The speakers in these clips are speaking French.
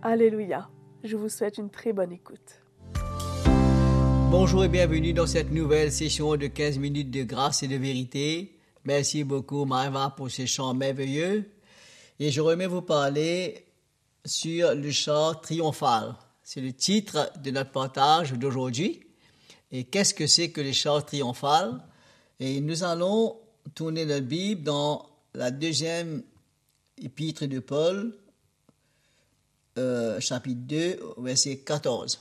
Alléluia. Je vous souhaite une très bonne écoute. Bonjour et bienvenue dans cette nouvelle session de 15 minutes de grâce et de vérité. Merci beaucoup Maëva pour ces chants merveilleux. Et j'aurais aimé vous parler sur le chant triomphal. C'est le titre de notre partage d'aujourd'hui. Et qu'est-ce que c'est que le chant triomphal? Et nous allons tourner notre Bible dans la deuxième épître de Paul, chapitre 2, verset 14.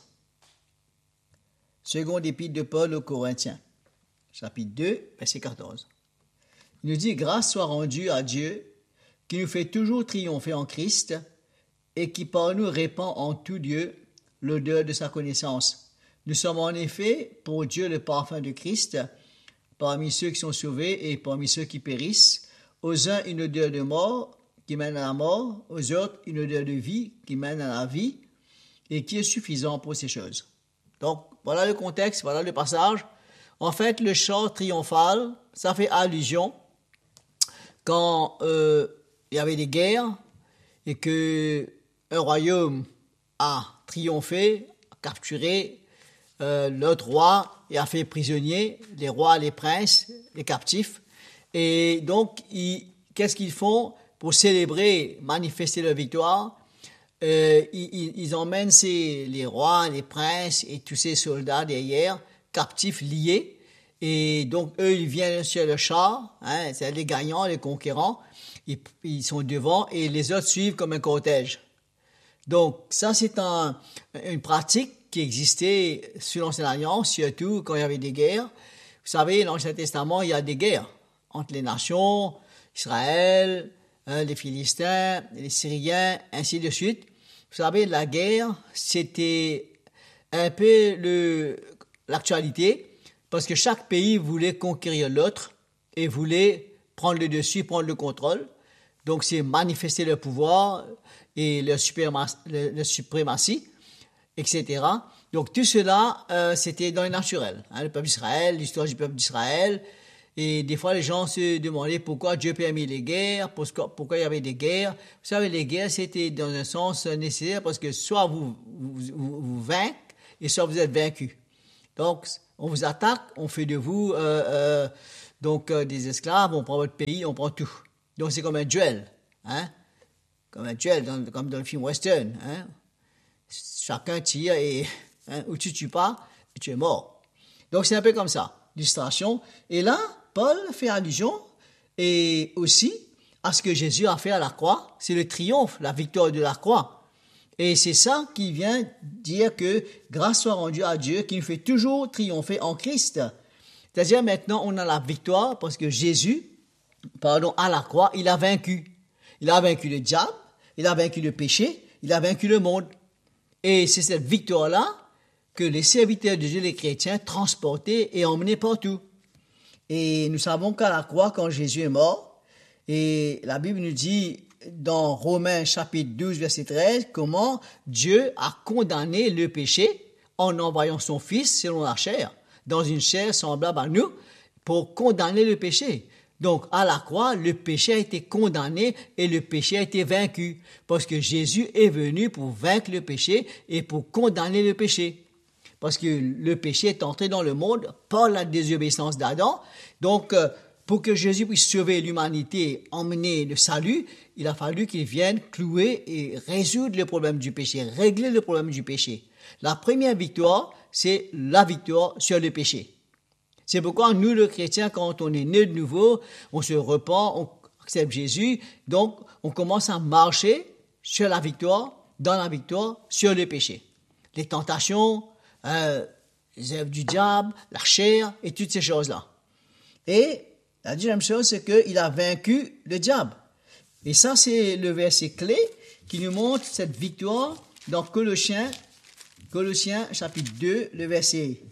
Seconde épître de Paul aux Corinthiens, chapitre 2, verset 14. Il nous dit « Grâce soit rendue à Dieu, qui nous fait toujours triompher en Christ, et qui par nous répand en tout Dieu l'odeur de sa connaissance. Nous sommes en effet pour Dieu le parfum de Christ, parmi ceux qui sont sauvés et parmi ceux qui périssent, aux uns une odeur de mort qui mène à la mort, aux autres une odeur de vie qui mène à la vie, et qui est suffisant pour ces choses. » Donc, voilà le contexte, voilà le passage. En fait, le chant triomphal, ça fait allusion quand il y avait des guerres et que un royaume a triomphé, a capturé l'autre roi et a fait prisonnier les rois, les princes, les captifs. Et donc, qu'est-ce qu'ils font pour célébrer, manifester leur victoire? Ils emmènent les rois, les princes et tous ces soldats derrière, captifs, liés. Et donc, eux, ils viennent sur le char, c'est les gagnants, les conquérants. Ils sont devant et les autres suivent comme un cortège. Donc, ça, c'est une pratique qui existait sous l'Ancienne Alliance, surtout quand il y avait des guerres. Vous savez, dans l'Ancien Testament, il y a des guerres entre les nations, Israël, les Philistins, les Syriens, ainsi de suite. Vous savez, la guerre, c'était un peu l'actualité, parce que chaque pays voulait conquérir l'autre et voulait prendre le dessus, prendre le contrôle. Donc, c'est manifester leur pouvoir et leur suprématie, etc. Donc, tout cela, c'était dans le naturel. Le peuple d'Israël, l'histoire du peuple d'Israël. Et des fois, les gens se demandaient pourquoi Dieu permet les guerres, pourquoi il y avait des guerres. Vous savez, les guerres, c'était dans un sens nécessaire parce que soit vous vaincez et soit vous êtes vaincu. Donc, on vous attaque, on fait de vous des esclaves, on prend votre pays, on prend tout. Donc, c'est comme un duel, comme un duel, comme dans le film western. Chacun tire et ou tu tues pas, et tu es mort. Donc, c'est un peu comme ça, l'illustration. Et là, Paul fait allusion et aussi à ce que Jésus a fait à la croix. C'est le triomphe, la victoire de la croix. Et c'est ça qui vient dire que grâce soit rendue à Dieu qui nous fait toujours triompher en Christ. C'est-à-dire maintenant on a la victoire parce que Jésus, à la croix, il a vaincu. Il a vaincu le diable, il a vaincu le péché, il a vaincu le monde. Et c'est cette victoire-là que les serviteurs de Dieu, les chrétiens, transportaient et emmenaient partout. Et nous savons qu'à la croix, quand Jésus est mort, et la Bible nous dit dans Romains chapitre 12, verset 13, comment Dieu a condamné le péché en envoyant son Fils selon la chair, dans une chair semblable à nous, pour condamner le péché. Donc, à la croix, le péché a été condamné et le péché a été vaincu, parce que Jésus est venu pour vaincre le péché et pour condamner le péché. Parce que le péché est entré dans le monde par la désobéissance d'Adam. Donc, pour que Jésus puisse sauver l'humanité, emmener le salut, il a fallu qu'il vienne clouer et résoudre le problème du péché, régler le problème du péché. La première victoire, c'est la victoire sur le péché. C'est pourquoi nous, les chrétiens, quand on est né de nouveau, on se repent, on accepte Jésus, donc on commence à marcher sur la victoire, dans la victoire, sur le péché. Les tentations, les œuvres du diable, la chair et toutes ces choses-là. Et la deuxième chose, c'est qu'il a vaincu le diable. Et ça, c'est le verset clé qui nous montre cette victoire dans Colossiens chapitre 2, le verset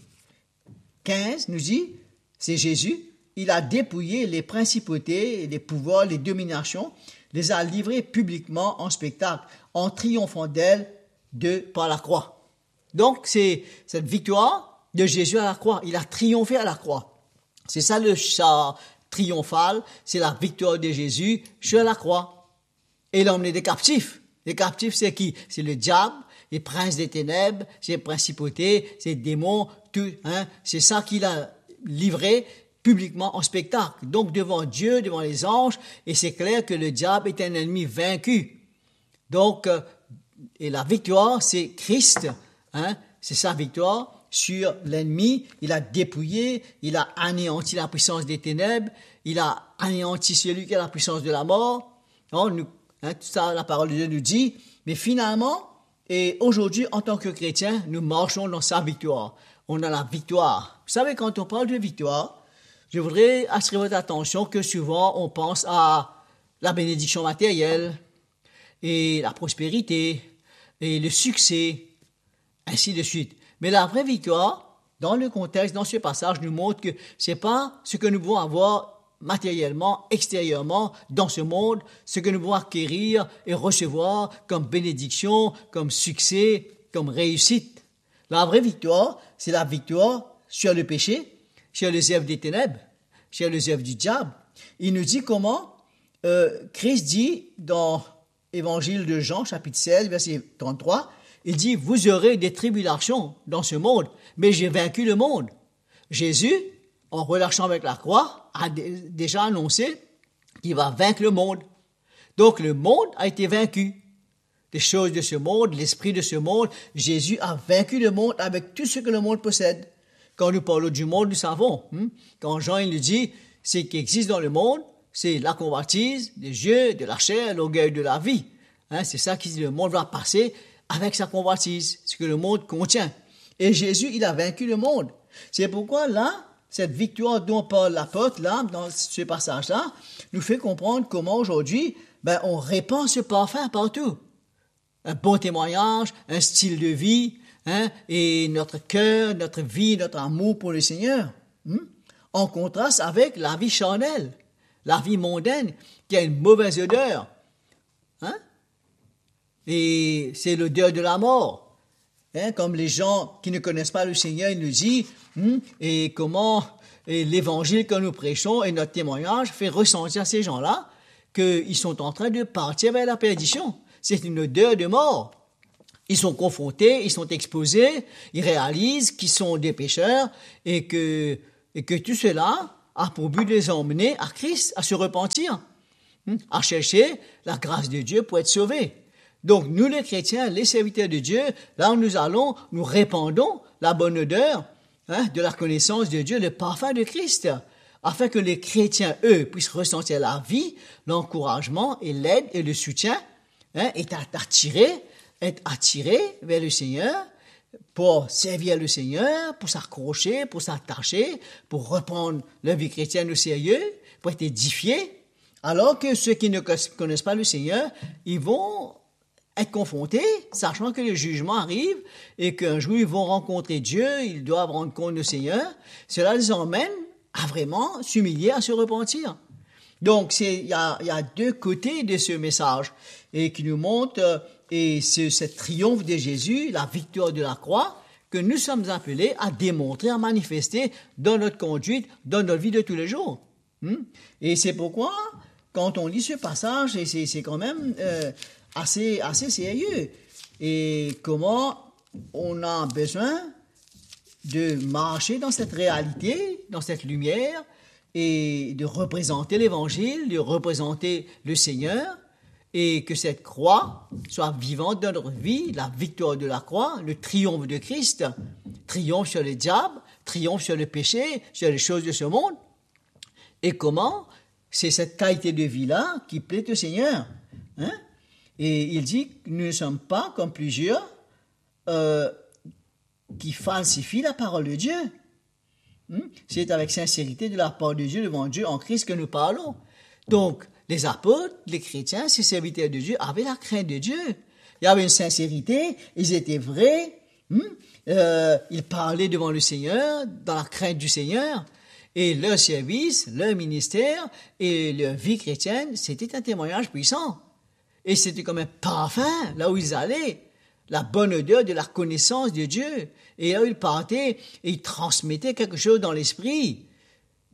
15 nous dit, c'est Jésus, il a dépouillé les principautés, les pouvoirs, les dominations, les a livrés publiquement en spectacle, en triomphant d'elles par la croix. Donc, c'est cette victoire de Jésus à la croix. Il a triomphé à la croix. C'est ça le char triomphal, c'est la victoire de Jésus sur la croix. Et il a emmené des captifs Les captifs, c'est qui? C'est le diable, les princes des ténèbres, ses principautés, ses démons, tout, c'est ça qu'il a livré publiquement en spectacle. Donc devant Dieu, devant les anges, et c'est clair que le diable est un ennemi vaincu. Donc, et la victoire, c'est Christ, c'est sa victoire sur l'ennemi. Il a dépouillé, il a anéanti la puissance des ténèbres, il a anéanti celui qui a la puissance de la mort. Tout ça, la parole de Dieu nous dit. Mais finalement, et aujourd'hui, en tant que chrétiens, nous marchons dans sa victoire. On a la victoire. Vous savez, quand on parle de victoire, je voudrais attirer votre attention que souvent, on pense à la bénédiction matérielle et la prospérité et le succès, ainsi de suite. Mais la vraie victoire, dans le contexte, dans ce passage, nous montre que c'est pas ce que nous pouvons avoir matériellement, extérieurement, dans ce monde, ce que nous pouvons acquérir et recevoir comme bénédiction, comme succès, comme réussite. La vraie victoire, c'est la victoire sur le péché, sur les œuvres des ténèbres, sur les œuvres du diable. Il nous dit comment Christ dit dans Évangile de Jean, chapitre 16, verset 33, il dit « Vous aurez des tribulations dans ce monde, mais j'ai vaincu le monde. » Jésus, en relâchant avec la croix, a déjà annoncé qu'il va vaincre le monde. Donc le monde a été vaincu. Les choses de ce monde, l'esprit de ce monde, Jésus a vaincu le monde avec tout ce que le monde possède. Quand nous parlons du monde, nous savons. Quand Jean il nous dit, ce qui existe dans le monde, c'est la convoitise des yeux, de la chair, l'orgueil de la vie. C'est ça qui dit, le monde va passer avec sa convoitise, ce que le monde contient. Et Jésus, il a vaincu le monde. C'est pourquoi là, cette victoire dont parle l'apôtre, là, dans ce passage-là, nous fait comprendre comment aujourd'hui, on répand ce parfum partout. Un bon témoignage, un style de vie, et notre cœur, notre vie, notre amour pour le Seigneur. En contraste avec la vie charnelle, la vie mondaine, qui a une mauvaise odeur. Et c'est l'odeur de la mort. Comme les gens qui ne connaissent pas le Seigneur, il nous dit, et comment l'évangile que nous prêchons et notre témoignage fait ressentir à ces gens-là qu'ils sont en train de partir vers la perdition. C'est une odeur de mort. Ils sont confrontés, ils sont exposés, ils réalisent qu'ils sont des pécheurs et que tout cela a pour but de les emmener à Christ, à se repentir, à chercher la grâce de Dieu pour être sauvés. Donc, nous les chrétiens, les serviteurs de Dieu, là où nous répandons la bonne odeur de la connaissance de Dieu, le parfum de Christ, afin que les chrétiens, eux, puissent ressentir la vie, l'encouragement et l'aide et le soutien, être attirés vers le Seigneur, pour servir le Seigneur, pour s'accrocher, pour s'attacher, pour reprendre leur vie chrétienne au sérieux, pour être édifiés, alors que ceux qui ne connaissent pas le Seigneur, ils vont être confrontés, sachant que le jugement arrive et qu'un jour ils vont rencontrer Dieu, ils doivent rendre compte du Seigneur. Cela les emmène à vraiment s'humilier, à se repentir. Donc, il y a deux côtés de ce message et qui nous montre et c'est ce triomphe de Jésus, la victoire de la croix, que nous sommes appelés à démontrer, à manifester dans notre conduite, dans notre vie de tous les jours. Et c'est pourquoi, quand on lit ce passage, et c'est quand même assez sérieux. Et comment on a besoin de marcher dans cette réalité, dans cette lumière, et de représenter l'Évangile, de représenter le Seigneur, et que cette croix soit vivante dans notre vie, la victoire de la croix, le triomphe de Christ, triomphe sur le diable, triomphe sur le péché, sur les choses de ce monde. Et comment c'est cette qualité de vie-là qui plaît au Seigneur. Et il dit que nous ne sommes pas comme plusieurs qui falsifient la parole de Dieu. C'est avec sincérité de la part de Dieu devant Dieu en Christ que nous parlons. Donc, les apôtres, les chrétiens, ces serviteurs de Dieu avaient la crainte de Dieu. Il y avait une sincérité, ils étaient vrais, ils parlaient devant le Seigneur, dans la crainte du Seigneur. Et leur service, leur ministère et leur vie chrétienne, c'était un témoignage puissant. Et c'était comme un parfum là où ils allaient, la bonne odeur de la connaissance de Dieu. Et là où ils partaient, ils transmettaient quelque chose dans l'esprit.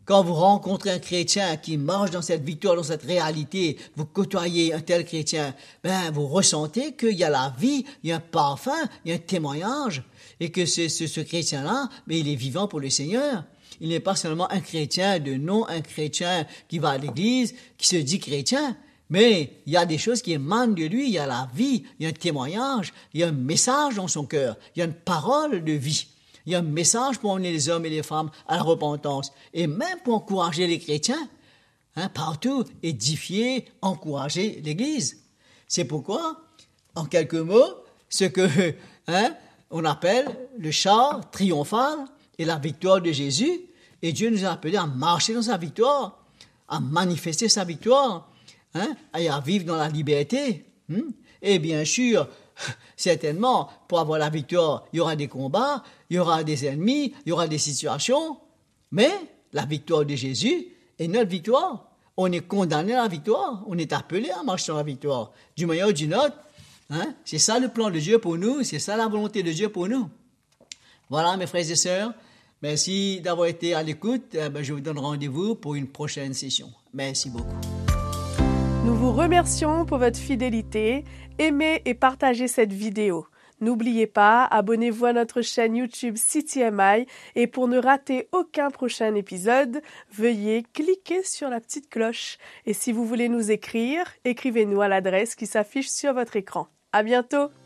Quand vous rencontrez un chrétien qui marche dans cette victoire, dans cette réalité, vous côtoyez un tel chrétien, vous ressentez qu'il y a la vie, il y a un parfum, il y a un témoignage, et que ce chrétien-là, mais il est vivant pour le Seigneur. Il n'est pas seulement un chrétien de nom, un chrétien qui va à l'église, qui se dit chrétien, mais il y a des choses qui émanent de lui, il y a la vie, il y a un témoignage, il y a un message dans son cœur, il y a une parole de vie. Il y a un message pour emmener les hommes et les femmes à la repentance. Et même pour encourager les chrétiens, partout, édifier, encourager l'Église. C'est pourquoi, en quelques mots, ce que on appelle le char triomphal et la victoire de Jésus. Et Dieu nous a appelés à marcher dans sa victoire, à manifester sa victoire, et à vivre dans la liberté. Et bien sûr, certainement, pour avoir la victoire, il y aura des combats, il y aura des ennemis, il y aura des situations. Mais la victoire de Jésus est notre victoire. On est condamné à la victoire. On est appelé à marcher dans la victoire. D'une manière ou d'une autre, c'est ça le plan de Dieu pour nous. C'est ça la volonté de Dieu pour nous. Voilà, mes frères et sœurs. Merci d'avoir été à l'écoute. Je vous donne rendez-vous pour une prochaine session. Merci beaucoup. Nous vous remercions pour votre fidélité. Aimez et partagez cette vidéo. N'oubliez pas, abonnez-vous à notre chaîne YouTube CityMI et pour ne rater aucun prochain épisode, veuillez cliquer sur la petite cloche. Et si vous voulez nous écrire, écrivez-nous à l'adresse qui s'affiche sur votre écran. À bientôt!